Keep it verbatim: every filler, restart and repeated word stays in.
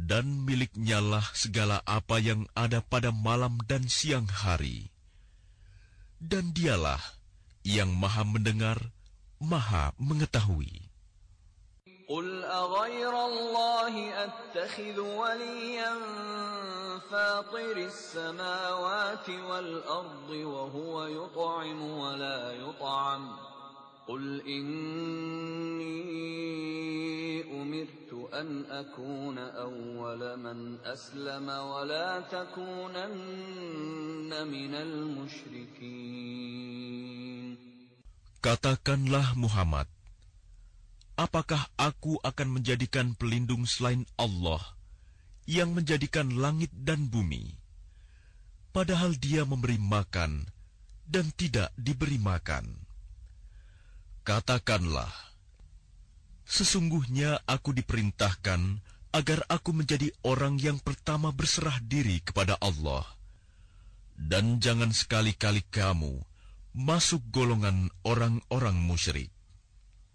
Dan miliknyalah segala apa yang ada pada malam dan siang hari. Dan dialah yang maha mendengar, maha mengetahui. قل أغير الله أتخذ وليا فاطر السماوات والأرض وهو يطعم ولا يطعم قل إني أمرت أن أكون أول من أسلم ولا تكونن من المشركين. Katakanlah Muhammad, apakah aku akan menjadikan pelindung selain Allah yang menjadikan langit dan bumi, padahal Dia memberi makan dan tidak diberi makan? Katakanlah, sesungguhnya aku diperintahkan agar aku menjadi orang yang pertama berserah diri kepada Allah, dan jangan sekali-kali kamu masuk golongan orang-orang musyrik.